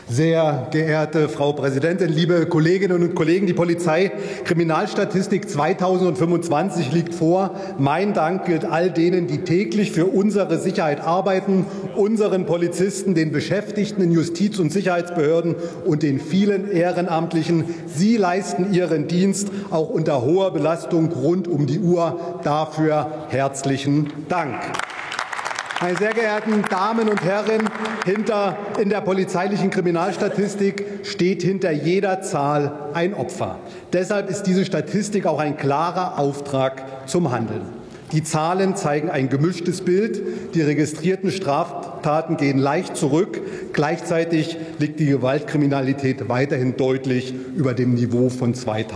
Sehr geehrte Frau Präsidentin, liebe Kolleginnen und Kollegen! Die Polizeikriminalstatistik 2025 liegt vor. Mein Dank gilt all denen, die täglich für unsere Sicherheit arbeiten, unseren Polizisten, den Beschäftigten in Justiz- und Sicherheitsbehörden und den vielen Ehrenamtlichen. Sie leisten ihren Dienst auch unter hoher Belastung rund um die Uhr. Dafür herzlichen Dank. Meine sehr geehrten Damen und Herren, in der polizeilichen Kriminalstatistik steht hinter jeder Zahl ein Opfer. Deshalb ist diese Statistik auch ein klarer Auftrag zum Handeln. Die Zahlen zeigen ein gemischtes Bild. Die registrierten Straftaten gehen leicht zurück. Gleichzeitig liegt die Gewaltkriminalität weiterhin deutlich über dem Niveau von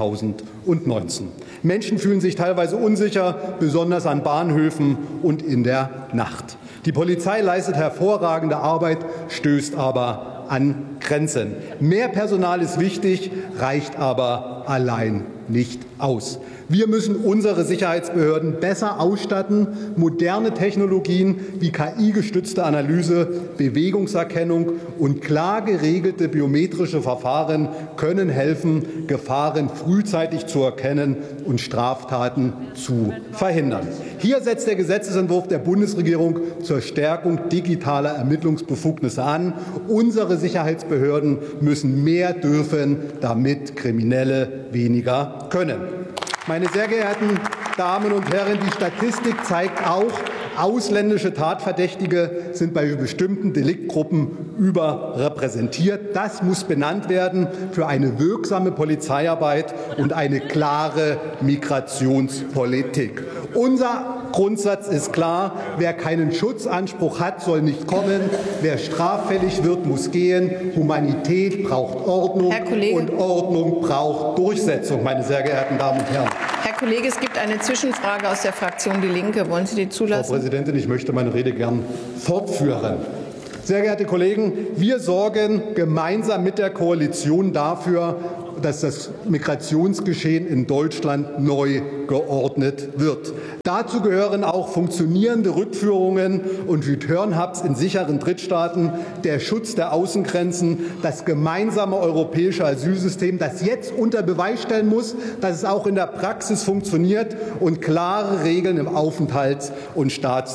2019. Menschen fühlen sich teilweise unsicher, besonders an Bahnhöfen und in der Nacht. Die Polizei leistet hervorragende Arbeit, stößt aber an Grenzen. Mehr Personal ist wichtig, reicht aber allein nicht aus. Wir müssen unsere Sicherheitsbehörden besser ausstatten. Moderne Technologien wie KI-gestützte Analyse, Bewegungserkennung und klar geregelte biometrische Verfahren können helfen, Gefahren frühzeitig zu erkennen und Straftaten zu verhindern. Hier setzt der Gesetzentwurf der Bundesregierung zur Stärkung digitaler Ermittlungsbefugnisse an. Unsere Sicherheitsbehörden müssen mehr dürfen, damit Kriminelle weniger können. Meine sehr geehrten Damen und Herren, die Statistik zeigt auch, ausländische Tatverdächtige sind bei bestimmten Deliktgruppen überrepräsentiert. Das muss benannt werden für eine wirksame Polizeiarbeit und eine klare Migrationspolitik. Unser Grundsatz ist klar: Wer keinen Schutzanspruch hat, soll nicht kommen. Wer straffällig wird, muss gehen. Humanität braucht Ordnung und Ordnung braucht Durchsetzung, meine sehr geehrten Damen und Herren. Herr Kollege, es gibt eine Zwischenfrage aus der Fraktion Die Linke. Wollen Sie die zulassen? Frau Präsidentin, ich möchte meine Rede gern fortführen. Sehr geehrte Kollegen, wir sorgen gemeinsam mit der Koalition dafür, dass das Migrationsgeschehen in Deutschland neu geordnet wird. Dazu gehören auch funktionierende Rückführungen und Return-Hubs in sicheren Drittstaaten, der Schutz der Außengrenzen, das gemeinsame europäische Asylsystem, das jetzt unter Beweis stellen muss, dass es auch in der Praxis funktioniert, und klare Regeln im Aufenthalts- und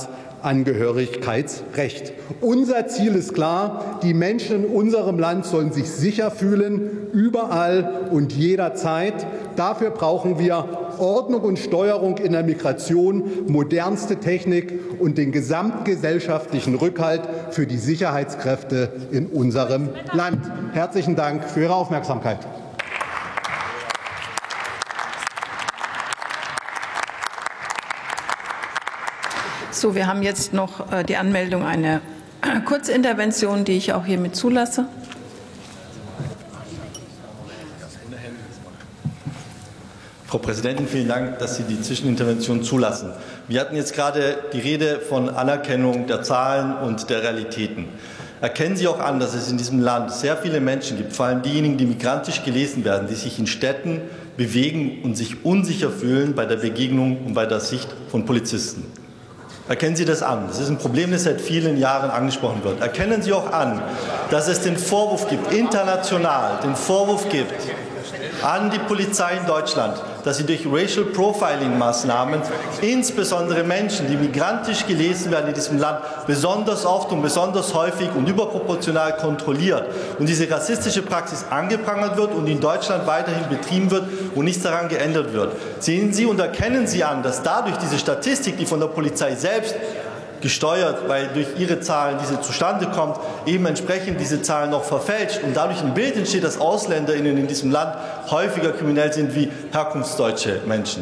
Staatsangehörigkeitsrecht. Unser Ziel ist klar: Die Menschen in unserem Land sollen sich sicher fühlen, überall und jederzeit. Dafür brauchen wir Ordnung und Steuerung in der Migration, modernste Technik und den gesamtgesellschaftlichen Rückhalt für die Sicherheitskräfte in unserem Land. Herzlichen Dank für Ihre Aufmerksamkeit. So, wir haben jetzt noch die Anmeldung einer Kurzintervention, die ich auch hiermit zulasse. Frau Präsidentin, vielen Dank, dass Sie die Zwischenintervention zulassen. Wir hatten jetzt gerade die Rede von Anerkennung der Zahlen und der Realitäten. Erkennen Sie auch an, dass es in diesem Land sehr viele Menschen gibt, vor allem diejenigen, die migrantisch gelesen werden, die sich in Städten bewegen und sich unsicher fühlen bei der Begegnung und bei der Sicht von Polizisten. Erkennen Sie das an. Das ist ein Problem, das seit vielen Jahren angesprochen wird. Erkennen Sie auch an, dass es den Vorwurf gibt, international den Vorwurf gibt an die Polizei in Deutschland, dass sie durch Racial Profiling-Maßnahmen insbesondere Menschen, die migrantisch gelesen werden in diesem Land, besonders oft und besonders häufig und überproportional kontrolliert. Und diese rassistische Praxis angeprangert wird und in Deutschland weiterhin betrieben wird und nichts daran geändert wird. Sehen Sie und erkennen Sie an, dass dadurch diese Statistik, die von der Polizei selbst gesteuert, weil durch ihre Zahlen diese zustande kommt, eben entsprechend diese Zahlen noch verfälscht und dadurch ein Bild entsteht, dass AusländerInnen in diesem Land häufiger kriminell sind wie herkunftsdeutsche Menschen.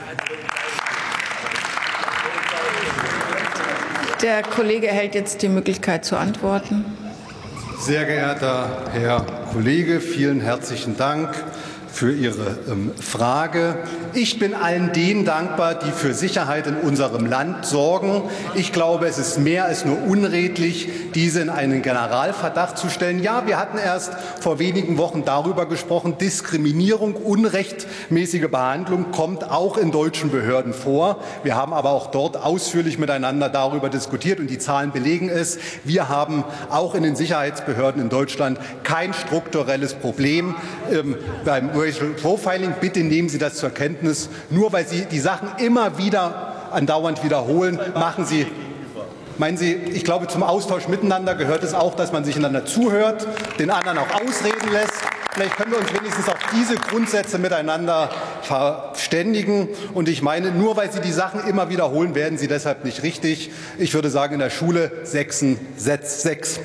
Der Kollege erhält jetzt die Möglichkeit zu antworten. Sehr geehrter Herr Kollege, vielen herzlichen Dank. für Ihre Frage. Ich bin allen denen dankbar, die für Sicherheit in unserem Land sorgen. Ich glaube, es ist mehr als nur unredlich, diese in einen Generalverdacht zu stellen. Ja, wir hatten erst vor wenigen Wochen darüber gesprochen, Diskriminierung, unrechtmäßige Behandlung kommt auch in deutschen Behörden vor. Wir haben aber auch dort ausführlich miteinander darüber diskutiert und die Zahlen belegen es. Wir haben auch in den Sicherheitsbehörden in Deutschland kein strukturelles Problem beim Racial Profiling. Bitte nehmen Sie das zur Kenntnis. Nur weil Sie die Sachen immer wieder andauernd wiederholen, meinen Sie, ich glaube, zum Austausch miteinander gehört es auch, dass man sich einander zuhört, den anderen auch ausreden lässt. Vielleicht können wir uns wenigstens auf diese Grundsätze miteinander verständigen. Und ich meine, nur weil Sie die Sachen immer wiederholen, werden Sie deshalb nicht richtig. Ich würde sagen, in der Schule 6 setzt 6.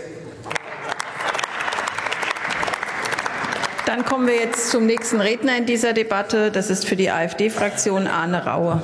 Dann kommen wir jetzt zum nächsten Redner in dieser Debatte. Das ist für die AfD-Fraktion Arne Raue.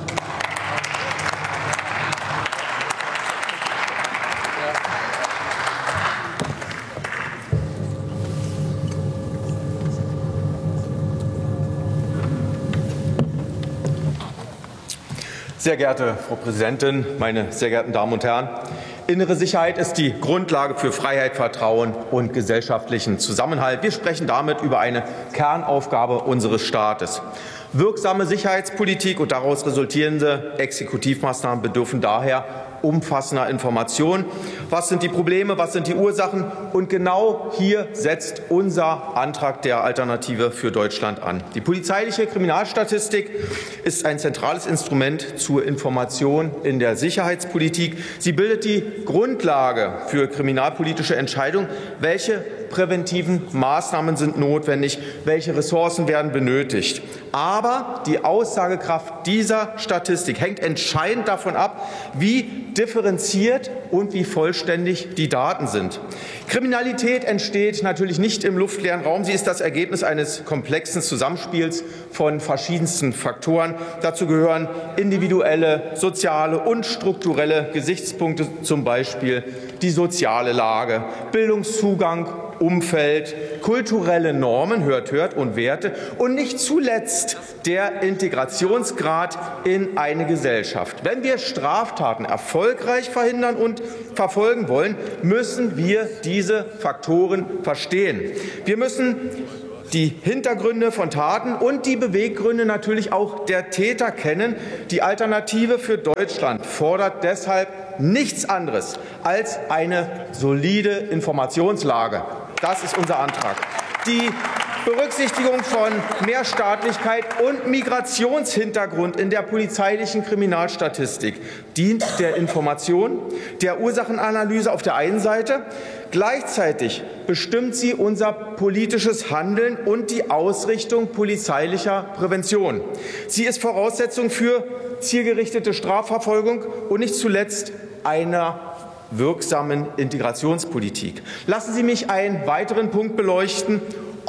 Sehr geehrte Frau Präsidentin, meine sehr geehrten Damen und Herren! Innere Sicherheit ist die Grundlage für Freiheit, Vertrauen und gesellschaftlichen Zusammenhalt. Wir sprechen damit über eine Kernaufgabe unseres Staates. Wirksame Sicherheitspolitik und daraus resultierende Exekutivmaßnahmen bedürfen daher umfassender Informationen. Was sind die Probleme, was sind die Ursachen? Und genau hier setzt unser Antrag der Alternative für Deutschland an. Die polizeiliche Kriminalstatistik ist ein zentrales Instrument zur Information in der Sicherheitspolitik. Sie bildet die Grundlage für kriminalpolitische Entscheidungen. Welche präventiven Maßnahmen sind notwendig? Welche Ressourcen werden benötigt? Aber die Aussagekraft dieser Statistik hängt entscheidend davon ab, wie differenziert und wie vollständig die Daten sind. Kriminalität entsteht natürlich nicht im luftleeren Raum. Sie ist das Ergebnis eines komplexen Zusammenspiels von verschiedensten Faktoren. Dazu gehören individuelle, soziale und strukturelle Gesichtspunkte, zum Beispiel die soziale Lage, Bildungszugang, Umfeld, kulturelle Normen, hört und Werte und nicht zuletzt der Integrationsgrad in eine Gesellschaft. Wenn wir Straftaten erfolgreich verhindern und verfolgen wollen, müssen wir diese Faktoren verstehen. Wir müssen die Hintergründe von Taten und die Beweggründe natürlich auch der Täter kennen. Die Alternative für Deutschland fordert deshalb nichts anderes als eine solide Informationslage. Das ist unser Antrag. Die Berücksichtigung von Mehrstaatlichkeit und Migrationshintergrund in der polizeilichen Kriminalstatistik dient der Information, der Ursachenanalyse auf der einen Seite. Gleichzeitig bestimmt sie unser politisches Handeln und die Ausrichtung polizeilicher Prävention. Sie ist Voraussetzung für zielgerichtete Strafverfolgung und nicht zuletzt einer wirksamen Integrationspolitik. Lassen Sie mich einen weiteren Punkt beleuchten.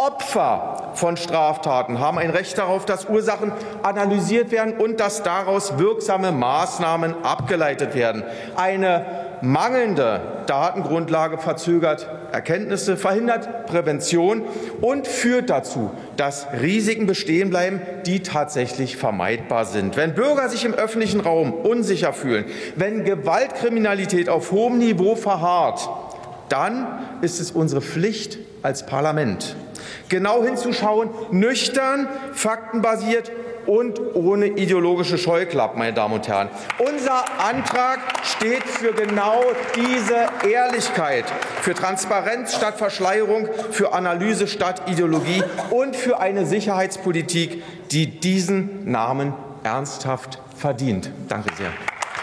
Opfer von Straftaten haben ein Recht darauf, dass Ursachen analysiert werden und dass daraus wirksame Maßnahmen abgeleitet werden. Eine mangelnde Datengrundlage verzögert Erkenntnisse, verhindert Prävention und führt dazu, dass Risiken bestehen bleiben, die tatsächlich vermeidbar sind. Wenn Bürger sich im öffentlichen Raum unsicher fühlen, wenn Gewaltkriminalität auf hohem Niveau verharrt, dann ist es unsere Pflicht als Parlament, genau hinzuschauen, nüchtern, faktenbasiert und ohne ideologische Scheuklappen, meine Damen und Herren. Unser Antrag steht für genau diese Ehrlichkeit, für Transparenz statt Verschleierung, für Analyse statt Ideologie und für eine Sicherheitspolitik, die diesen Namen ernsthaft verdient. Danke sehr.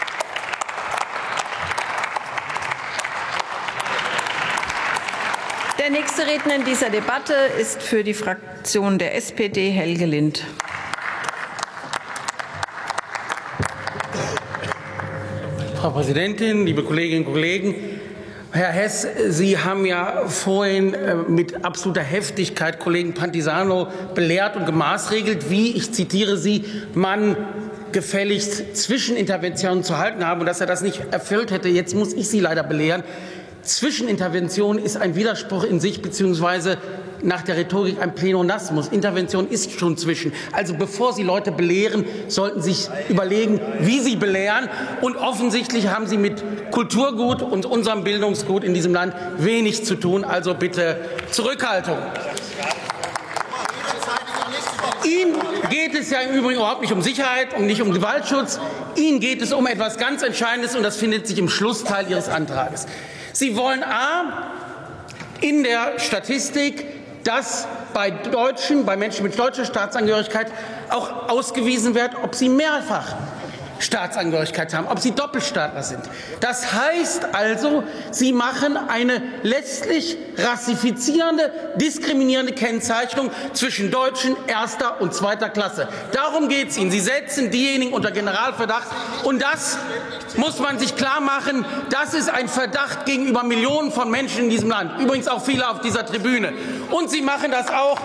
Der nächste Redner in dieser Debatte ist für die Fraktion der SPD Helge Lind. Frau Präsidentin, liebe Kolleginnen und Kollegen! Herr Hess, Sie haben ja vorhin mit absoluter Heftigkeit Kollegen Pantisano belehrt und gemaßregelt, wie, ich zitiere Sie, man gefälligst Zwischeninterventionen zu halten habe und dass er das nicht erfüllt hätte. Jetzt muss ich Sie leider belehren. Zwischenintervention ist ein Widerspruch in sich, beziehungsweise nach der Rhetorik ein Pleonasmus. Intervention ist schon zwischen. Also bevor Sie Leute belehren, sollten Sie sich überlegen, wie Sie belehren. Und offensichtlich haben Sie mit Kulturgut und unserem Bildungsgut in diesem Land wenig zu tun. Also bitte Zurückhaltung. Ihnen geht es ja im Übrigen überhaupt nicht um Sicherheit und nicht um Gewaltschutz. Ihnen geht es um etwas ganz Entscheidendes, und das findet sich im Schlussteil Ihres Antrags. Sie wollen in der Statistik, dass bei Menschen mit deutscher Staatsangehörigkeit auch ausgewiesen wird, ob sie mehrfach Staatsangehörigkeit haben, ob sie Doppelstaatler sind. Das heißt also, Sie machen eine letztlich rassifizierende, diskriminierende Kennzeichnung zwischen Deutschen erster und zweiter Klasse. Darum geht es Ihnen. Sie setzen diejenigen unter Generalverdacht, und das muss man sich klar machen. Das ist ein Verdacht gegenüber Millionen von Menschen in diesem Land, übrigens auch viele auf dieser Tribüne. Und Sie machen das auch,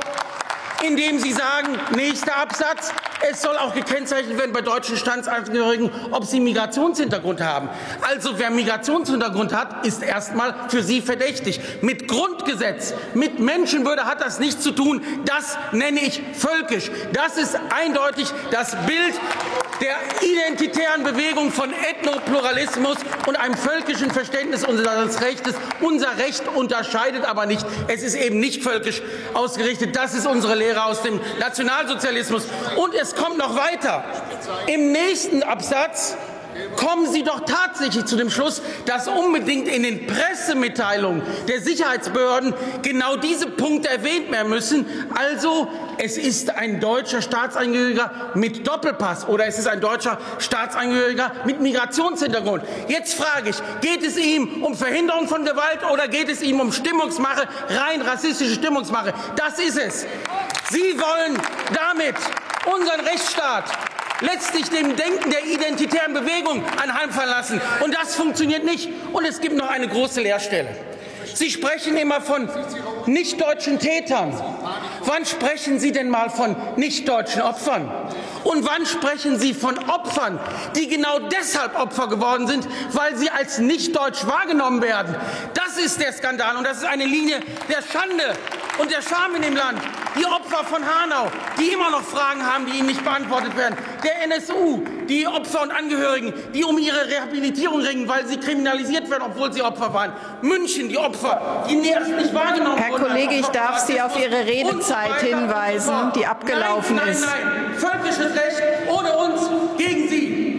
indem Sie sagen, nächster Absatz, es soll auch gekennzeichnet werden bei deutschen Staatsangehörigen, ob sie Migrationshintergrund haben. Also wer Migrationshintergrund hat, ist erstmal für Sie verdächtig. Mit Grundgesetz, mit Menschenwürde hat das nichts zu tun. Das nenne ich völkisch. Das ist eindeutig das Bild der identitären Bewegung von Ethnopluralismus und einem völkischen Verständnis unseres Rechtes. Unser Recht unterscheidet aber nicht. Es ist eben nicht völkisch ausgerichtet. Das ist unsere Lehre aus dem Nationalsozialismus. Und es kommt noch weiter. Im nächsten Absatz kommen Sie doch tatsächlich zu dem Schluss, dass unbedingt in den Pressemitteilungen der Sicherheitsbehörden genau diese Punkte erwähnt werden müssen. Also, es ist ein deutscher Staatsangehöriger mit Doppelpass oder es ist ein deutscher Staatsangehöriger mit Migrationshintergrund. Jetzt frage ich, geht es ihm um Verhinderung von Gewalt oder geht es ihm um Stimmungsmache, rein rassistische Stimmungsmache? Das ist es. Sie wollen damit unseren Rechtsstaat letztlich dem Denken der identitären Bewegung anheimfallen lassen. Und das funktioniert nicht. Und es gibt noch eine große Leerstelle. Sie sprechen immer von nichtdeutschen Tätern. Wann sprechen Sie denn mal von nichtdeutschen Opfern? Und wann sprechen Sie von Opfern, die genau deshalb Opfer geworden sind, weil sie als nichtdeutsch wahrgenommen werden? Das ist der Skandal, und das ist eine Linie der Schande und der Scham in dem Land. Die Opfer von Hanau, die immer noch Fragen haben, die ihnen nicht beantwortet werden. Der NSU, die Opfer und Angehörigen, die um ihre Rehabilitierung ringen, weil sie kriminalisiert werden, obwohl sie Opfer waren. München, die Opfer, die erst nicht wahrgenommen wurden. Herr Kollege, ich darf Sie auf Ihre Redezeit hinweisen, die abgelaufen ist. Nein, völkisches Recht ohne uns, gegen Sie.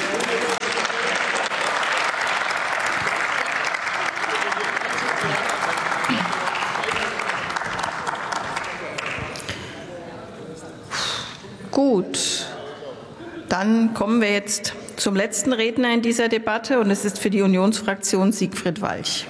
Gut, dann kommen wir jetzt zum letzten Redner in dieser Debatte, und es ist für die Unionsfraktion Siegfried Walch.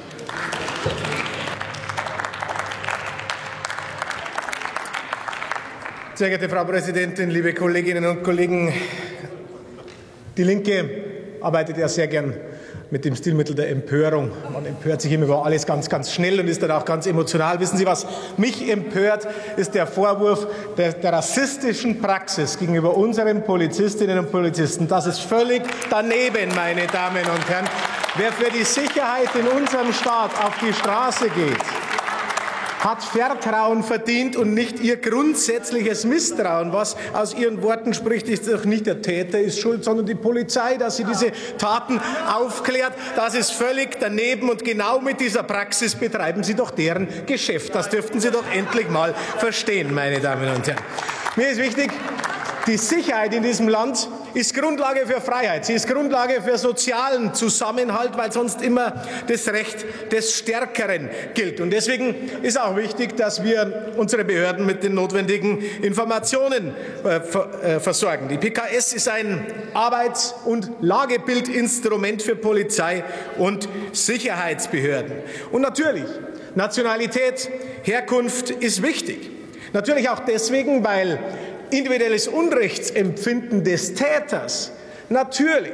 Sehr geehrte Frau Präsidentin, liebe Kolleginnen und Kollegen! Die Linke arbeitet ja sehr gern mit dem Stilmittel der Empörung. Man empört sich immer über alles ganz, ganz schnell und ist dann auch ganz emotional. Wissen Sie, was mich empört, ist der Vorwurf der rassistischen Praxis gegenüber unseren Polizistinnen und Polizisten. Das ist völlig daneben, meine Damen und Herren. Wer für die Sicherheit in unserem Staat auf die Straße geht, hat Vertrauen verdient und nicht Ihr grundsätzliches Misstrauen. Was aus Ihren Worten spricht, ist doch nicht der Täter ist schuld, sondern die Polizei, dass sie diese Taten aufklärt. Das ist völlig daneben, und genau mit dieser Praxis betreiben Sie doch deren Geschäft. Das dürften Sie doch endlich mal verstehen, meine Damen und Herren. Mir ist wichtig, die Sicherheit in diesem Land ist Grundlage für Freiheit. Sie ist Grundlage für sozialen Zusammenhalt, weil sonst immer das Recht des Stärkeren gilt. Und deswegen ist auch wichtig, dass wir unsere Behörden mit den notwendigen Informationen versorgen. Die PKS ist ein Arbeits- und Lagebildinstrument für Polizei und Sicherheitsbehörden. Und natürlich, Nationalität, Herkunft ist wichtig. Natürlich auch deswegen, weil individuelles Unrechtsempfinden des Täters natürlich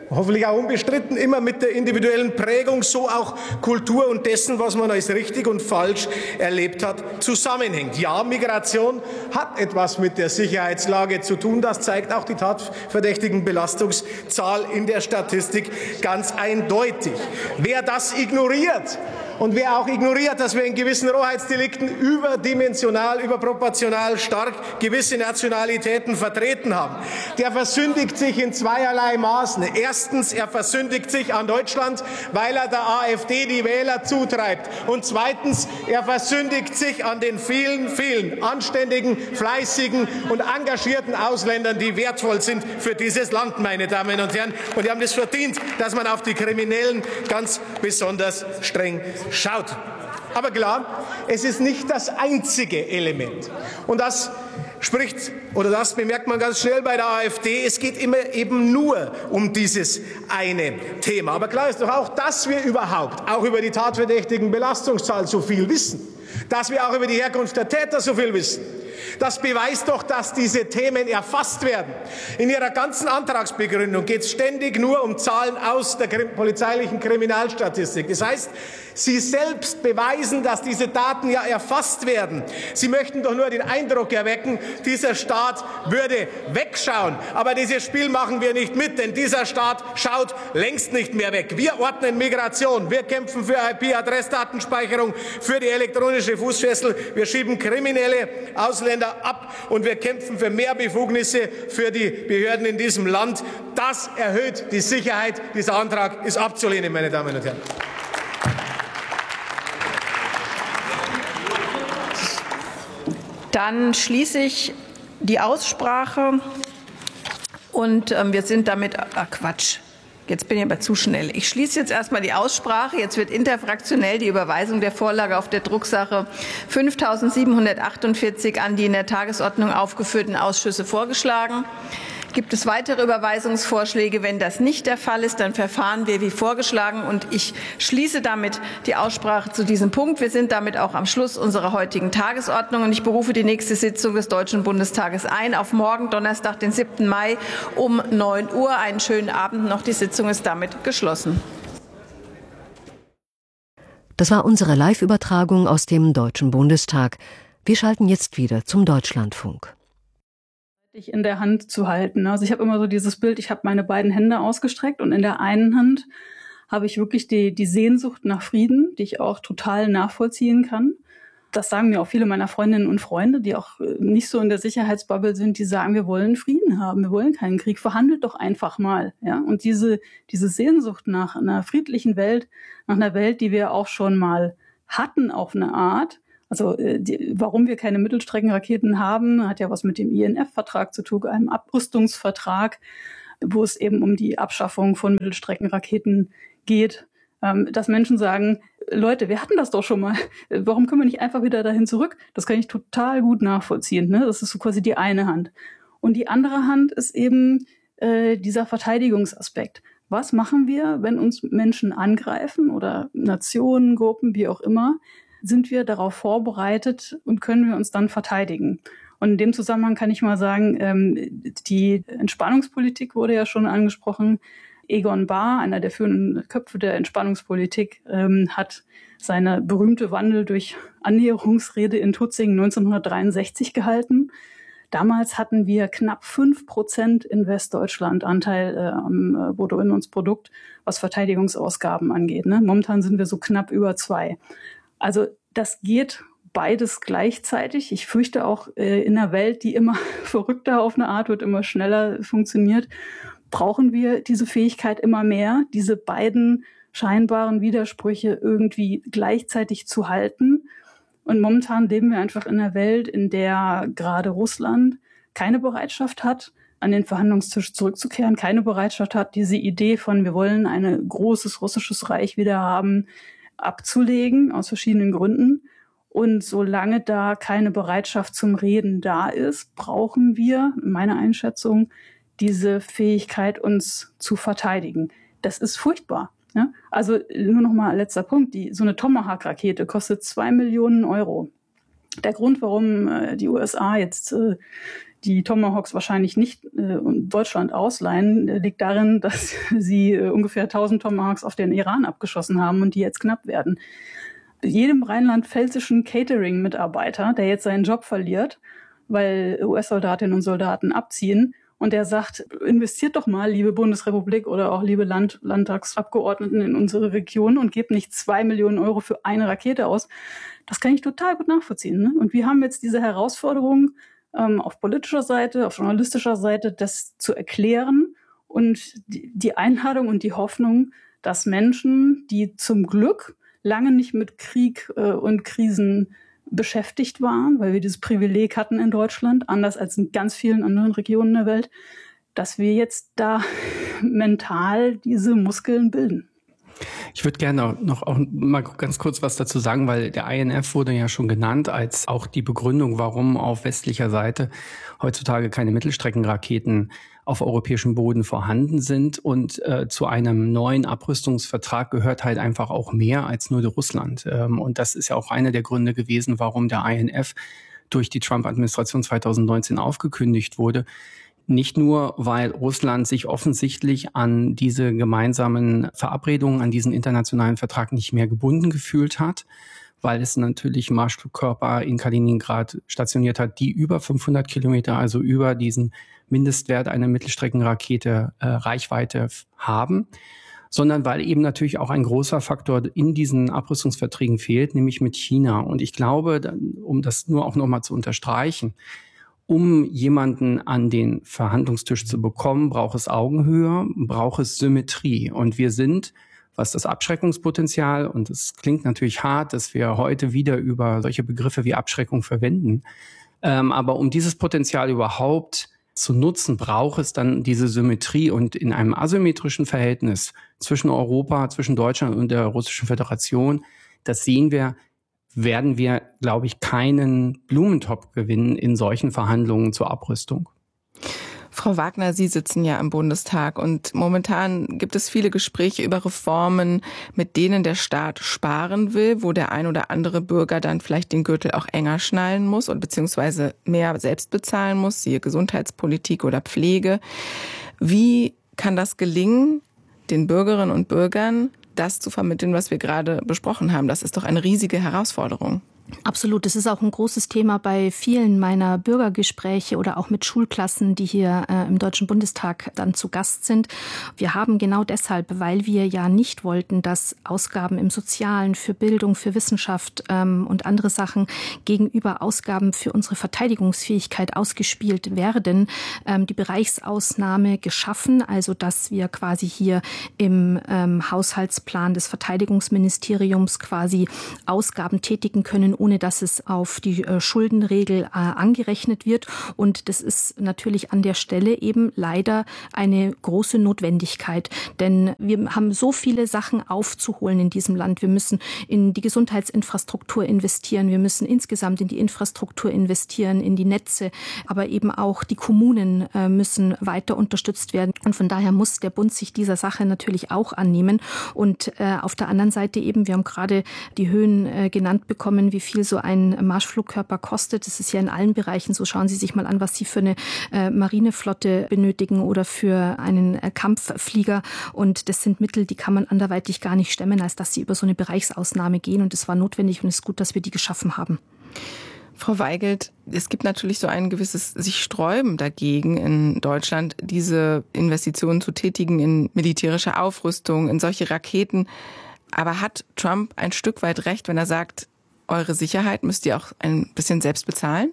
hoffentlich auch unbestritten, immer mit der individuellen Prägung, so auch Kultur und dessen, was man als richtig und falsch erlebt hat, zusammenhängt. Ja, Migration hat etwas mit der Sicherheitslage zu tun. Das zeigt auch die tatverdächtigen Belastungszahl in der Statistik ganz eindeutig. Wer das ignoriert, und wer auch ignoriert, dass wir in gewissen Rohheitsdelikten überdimensional, überproportional stark gewisse Nationalitäten vertreten haben, der versündigt sich in zweierlei Maßen. Erstens, er versündigt sich an Deutschland, weil er der AfD die Wähler zutreibt. Und zweitens, er versündigt sich an den vielen, vielen anständigen, fleißigen und engagierten Ausländern, die wertvoll sind für dieses Land, meine Damen und Herren. Und die haben es verdient, dass man auf die Kriminellen ganz besonders streng schaut. Aber klar, es ist nicht das einzige Element. Und das bemerkt man ganz schnell bei der AfD. Es geht immer eben nur um dieses eine Thema. Aber klar ist doch auch, dass wir überhaupt auch über die tatverdächtigen Belastungszahl so viel wissen. Dass wir auch über die Herkunft der Täter so viel wissen. Das beweist doch, dass diese Themen erfasst werden. In Ihrer ganzen Antragsbegründung geht es ständig nur um Zahlen aus der polizeilichen Kriminalstatistik. Das heißt, Sie selbst beweisen, dass diese Daten ja erfasst werden. Sie möchten doch nur den Eindruck erwecken, dieser Staat würde wegschauen. Aber dieses Spiel machen wir nicht mit, denn dieser Staat schaut längst nicht mehr weg. Wir ordnen Migration, wir kämpfen für IP-Adressdatenspeicherung, für die elektronische Fußfessel, wir schieben kriminelle Ausländer ab und wir kämpfen für mehr Befugnisse für die Behörden in diesem Land. Das erhöht die Sicherheit. Dieser Antrag ist abzulehnen, meine Damen und Herren. Dann schließe ich die Aussprache und wir sind damit, jetzt bin ich aber zu schnell. Ich schließe jetzt erstmal die Aussprache. Jetzt wird interfraktionell die Überweisung der Vorlage auf der Drucksache 5748 an die in der Tagesordnung aufgeführten Ausschüsse vorgeschlagen. Gibt es weitere Überweisungsvorschläge? Wenn das nicht der Fall ist, dann verfahren wir wie vorgeschlagen. Und ich schließe damit die Aussprache zu diesem Punkt. Wir sind damit auch am Schluss unserer heutigen Tagesordnung. Und ich berufe die nächste Sitzung des Deutschen Bundestages ein auf morgen, Donnerstag, den 7. Mai um 9 Uhr. Einen schönen Abend noch. Die Sitzung ist damit geschlossen. Das war unsere Live-Übertragung aus dem Deutschen Bundestag. Wir schalten jetzt wieder zum Deutschlandfunk. In der Hand zu halten. Also ich habe immer so dieses Bild, ich habe meine beiden Hände ausgestreckt und in der einen Hand habe ich wirklich die Sehnsucht nach Frieden, die ich auch total nachvollziehen kann. Das sagen mir auch viele meiner Freundinnen und Freunde, die auch nicht so in der Sicherheitsbubble sind, die sagen, wir wollen Frieden haben, wir wollen keinen Krieg, verhandelt doch einfach mal. Ja? Und diese Sehnsucht nach einer friedlichen Welt, nach einer Welt, die wir auch schon mal hatten auf eine Art. Also warum wir keine Mittelstreckenraketen haben, hat ja was mit dem INF-Vertrag zu tun, einem Abrüstungsvertrag, wo es eben um die Abschaffung von Mittelstreckenraketen geht. Dass Menschen sagen, Leute, wir hatten das doch schon mal, warum können wir nicht einfach wieder dahin zurück? Das kann ich total gut nachvollziehen. Ne? Das ist so quasi die eine Hand. Und die andere Hand ist eben dieser Verteidigungsaspekt. Was machen wir, wenn uns Menschen angreifen oder Nationen, Gruppen, wie auch immer? Sind wir darauf vorbereitet und können wir uns dann verteidigen? Und in dem Zusammenhang kann ich mal sagen, die Entspannungspolitik wurde ja schon angesprochen. Egon Bahr, einer der führenden Köpfe der Entspannungspolitik, hat seine berühmte Wandel durch Annäherungsrede in Tutzing 1963 gehalten. Damals hatten wir knapp 5% in Westdeutschland Anteil am Bruttoinlandsprodukt, was Verteidigungsausgaben angeht. Ne? Momentan sind wir so knapp über 2%. Also das geht beides gleichzeitig. Ich fürchte auch in einer Welt, die immer verrückter auf eine Art wird, immer schneller funktioniert, brauchen wir diese Fähigkeit immer mehr, diese beiden scheinbaren Widersprüche irgendwie gleichzeitig zu halten. Und momentan leben wir einfach in einer Welt, in der gerade Russland keine Bereitschaft hat, an den Verhandlungstisch zurückzukehren, keine Bereitschaft hat, diese Idee von, wir wollen ein großes russisches Reich wieder haben, abzulegen, aus verschiedenen Gründen. Und solange da keine Bereitschaft zum Reden da ist, brauchen wir, meiner Einschätzung, diese Fähigkeit, uns zu verteidigen. Das ist furchtbar. Ja? Also nur noch mal letzter Punkt. So eine Tomahawk-Rakete kostet 2 Millionen Euro. Der Grund, warum die USA jetzt die Tomahawks wahrscheinlich nicht Deutschland ausleihen, liegt darin, dass sie ungefähr 1000 Tomahawks auf den Iran abgeschossen haben und die jetzt knapp werden. Jedem rheinland-pfälzischen Catering-Mitarbeiter, der jetzt seinen Job verliert, weil US-Soldatinnen und Soldaten abziehen, und der sagt, investiert doch mal, liebe Bundesrepublik oder auch liebe Landtagsabgeordneten in unsere Region und gebt nicht 2 Millionen Euro für eine Rakete aus. Das kann ich total gut nachvollziehen. Ne? Und wir haben jetzt diese Herausforderung auf politischer Seite, auf journalistischer Seite, das zu erklären und die Einladung und die Hoffnung, dass Menschen, die zum Glück lange nicht mit Krieg und Krisen beschäftigt waren, weil wir dieses Privileg hatten in Deutschland, anders als in ganz vielen anderen Regionen der Welt, dass wir jetzt da mental diese Muskeln bilden. Ich würde gerne noch auch mal ganz kurz was dazu sagen, weil der INF wurde ja schon genannt als auch die Begründung, warum auf westlicher Seite heutzutage keine Mittelstreckenraketen auf europäischem Boden vorhanden sind. Und zu einem neuen Abrüstungsvertrag gehört halt einfach auch mehr als nur Russland. Und das ist ja auch einer der Gründe gewesen, warum der INF durch die Trump-Administration 2019 aufgekündigt wurde. Nicht nur, weil Russland sich offensichtlich an diese gemeinsamen Verabredungen, an diesen internationalen Vertrag nicht mehr gebunden gefühlt hat, weil es natürlich Marschflugkörper in Kaliningrad stationiert hat, die über 500 Kilometer, also über diesen Mindestwert einer Mittelstreckenrakete Reichweite haben, sondern weil eben natürlich auch ein großer Faktor in diesen Abrüstungsverträgen fehlt, nämlich mit China. Und ich glaube, um das nur auch nochmal zu unterstreichen, um jemanden an den Verhandlungstisch zu bekommen, braucht es Augenhöhe, braucht es Symmetrie. Und wir sind, was das Abschreckungspotenzial, und es klingt natürlich hart, dass wir heute wieder über solche Begriffe wie Abschreckung verwenden, aber um dieses Potenzial überhaupt zu nutzen, braucht es dann diese Symmetrie. Und in einem asymmetrischen Verhältnis zwischen Europa, zwischen Deutschland und der Russischen Föderation, das sehen wir, werden wir, glaube ich, keinen Blumentopf gewinnen in solchen Verhandlungen zur Abrüstung. Frau Wagner, Sie sitzen ja im Bundestag und momentan gibt es viele Gespräche über Reformen, mit denen der Staat sparen will, wo der ein oder andere Bürger dann vielleicht den Gürtel auch enger schnallen muss und beziehungsweise mehr selbst bezahlen muss, siehe Gesundheitspolitik oder Pflege. Wie kann das gelingen, den Bürgerinnen und Bürgern das zu vermitteln, was wir gerade besprochen haben? Das ist doch eine riesige Herausforderung. Absolut. Das ist auch ein großes Thema bei vielen meiner Bürgergespräche oder auch mit Schulklassen, die hier im Deutschen Bundestag dann zu Gast sind. Wir haben genau deshalb, weil wir ja nicht wollten, dass Ausgaben im Sozialen, für Bildung, für Wissenschaft und andere Sachen gegenüber Ausgaben für unsere Verteidigungsfähigkeit ausgespielt werden, die Bereichsausnahme geschaffen, also dass wir quasi hier im Haushaltsplan des Verteidigungsministeriums quasi Ausgaben tätigen können, ohne dass es auf die Schuldenregel angerechnet wird. Und das ist natürlich an der Stelle eben leider eine große Notwendigkeit. Denn wir haben so viele Sachen aufzuholen in diesem Land. Wir müssen in die Gesundheitsinfrastruktur investieren. Wir müssen insgesamt in die Infrastruktur investieren, in die Netze. Aber eben auch die Kommunen müssen weiter unterstützt werden. Und von daher muss der Bund sich dieser Sache natürlich auch annehmen. Und auf der anderen Seite eben, wir haben gerade die Höhen genannt bekommen, wie viel so ein Marschflugkörper kostet. Das ist ja in allen Bereichen so. Schauen Sie sich mal an, was Sie für eine Marineflotte benötigen oder für einen Kampfflieger. Und das sind Mittel, die kann man anderweitig gar nicht stemmen, als dass sie über so eine Bereichsausnahme gehen. Und es war notwendig und es ist gut, dass wir die geschaffen haben. Frau Weigelt, es gibt natürlich so ein gewisses sich Sträuben dagegen in Deutschland, diese Investitionen zu tätigen in militärische Aufrüstung, in solche Raketen. Aber hat Trump ein Stück weit recht, wenn er sagt, eure Sicherheit müsst ihr auch ein bisschen selbst bezahlen?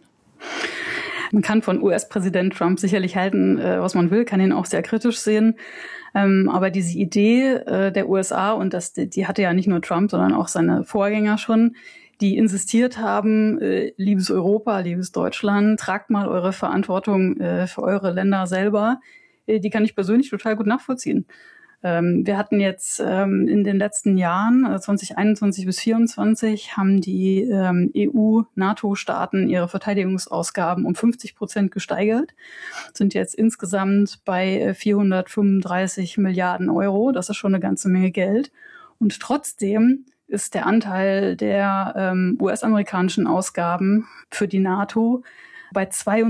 Man kann von US-Präsident Trump sicherlich halten, was man will, kann ihn auch sehr kritisch sehen. Aber diese Idee der USA, und die hatte ja nicht nur Trump, sondern auch seine Vorgänger schon, die insistiert haben, liebes Europa, liebes Deutschland, tragt mal eure Verantwortung für eure Länder selber, die kann ich persönlich total gut nachvollziehen. Wir hatten jetzt in den letzten Jahren, 2021 bis 2024, haben die EU-NATO-Staaten ihre Verteidigungsausgaben um 50% gesteigert, sind jetzt insgesamt bei 435 Milliarden Euro. Das ist schon eine ganze Menge Geld. Und trotzdem ist der Anteil der US-amerikanischen Ausgaben für die NATO bei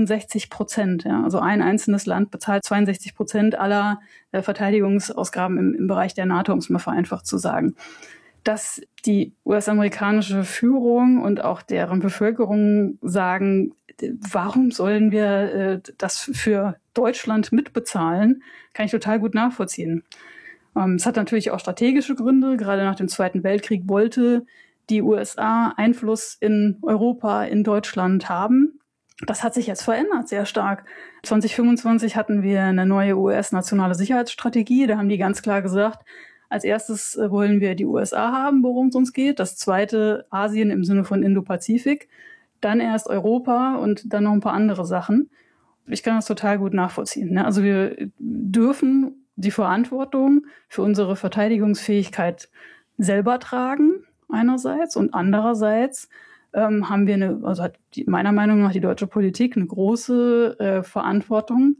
62%. Ja. Also ein einzelnes Land bezahlt 62% aller Verteidigungsausgaben im Bereich der NATO, um es mal vereinfacht zu sagen. Dass die US-amerikanische Führung und auch deren Bevölkerung sagen, warum sollen wir das für Deutschland mitbezahlen, kann ich total gut nachvollziehen. Es hat natürlich auch strategische Gründe. Gerade nach dem Zweiten Weltkrieg wollte die USA Einfluss in Europa, in Deutschland haben. Das hat sich jetzt verändert, sehr stark. 2025 hatten wir eine neue US-nationale Sicherheitsstrategie. Da haben die ganz klar gesagt, als erstes wollen wir die USA haben, worum es uns geht. Das zweite Asien im Sinne von Indo-Pazifik. Dann erst Europa und dann noch ein paar andere Sachen. Ich kann das total gut nachvollziehen. Ne? Also wir dürfen die Verantwortung für unsere Verteidigungsfähigkeit selber tragen, einerseits. Und andererseits haben wir hat meiner Meinung nach die deutsche Politik eine große Verantwortung,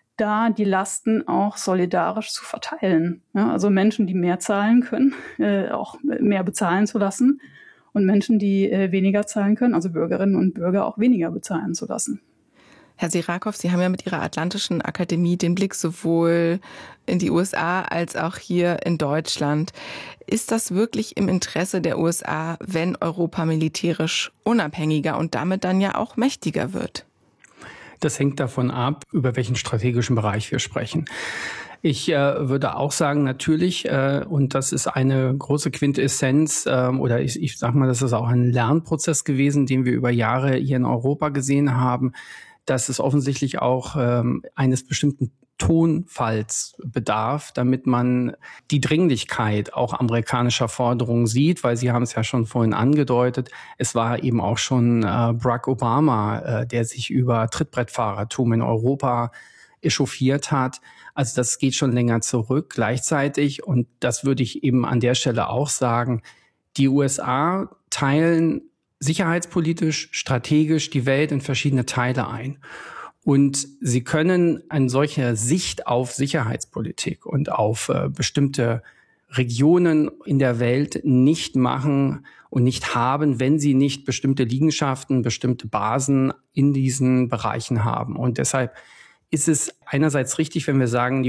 da die Lasten auch solidarisch zu verteilen. Ja, also Menschen, die mehr zahlen können, auch mehr bezahlen zu lassen und Menschen, die weniger zahlen können, also Bürgerinnen und Bürger, auch weniger bezahlen zu lassen. Herr Sirakow, Sie haben ja mit Ihrer Atlantischen Akademie den Blick sowohl in die USA als auch hier in Deutschland. Ist das wirklich im Interesse der USA, wenn Europa militärisch unabhängiger und damit dann ja auch mächtiger wird? Das hängt davon ab, über welchen strategischen Bereich wir sprechen. Ich würde auch sagen, natürlich, und das ist eine große Quintessenz, oder ich sage mal, das ist auch ein Lernprozess gewesen, den wir über Jahre hier in Europa gesehen haben, dass es offensichtlich auch eines bestimmten Tonfalls bedarf, damit man die Dringlichkeit auch amerikanischer Forderungen sieht, weil Sie haben es ja schon vorhin angedeutet, es war eben auch schon Barack Obama, der sich über Trittbrettfahrertum in Europa echauffiert hat. Also das geht schon länger zurück. Gleichzeitig, und das würde ich eben an der Stelle auch sagen, die USA teilen sicherheitspolitisch, strategisch die Welt in verschiedene Teile ein. Und sie können eine solche Sicht auf Sicherheitspolitik und auf bestimmte Regionen in der Welt nicht machen und nicht haben, wenn sie nicht bestimmte Liegenschaften, bestimmte Basen in diesen Bereichen haben. Und deshalb ist es einerseits richtig, wenn wir sagen,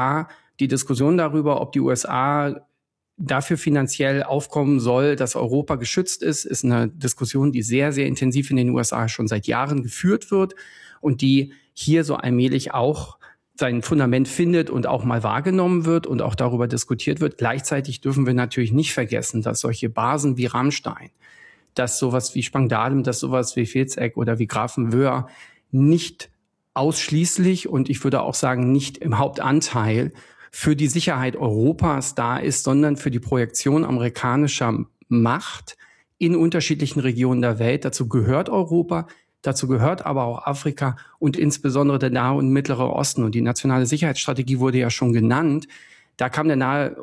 die Diskussion darüber, ob die USA dafür finanziell aufkommen soll, dass Europa geschützt ist eine Diskussion, die sehr, sehr intensiv in den USA schon seit Jahren geführt wird und die hier so allmählich auch sein Fundament findet und auch mal wahrgenommen wird und auch darüber diskutiert wird. Gleichzeitig dürfen wir natürlich nicht vergessen, dass solche Basen wie Ramstein, dass sowas wie Spangdahlem, dass sowas wie Vilseck oder wie Grafenwöhr nicht ausschließlich und ich würde auch sagen nicht im Hauptanteil für die Sicherheit Europas da ist, sondern für die Projektion amerikanischer Macht in unterschiedlichen Regionen der Welt. Dazu gehört Europa, dazu gehört aber auch Afrika und insbesondere der Nahe und Mittlere Osten. Und die nationale Sicherheitsstrategie wurde ja schon genannt. Da kam der Nahe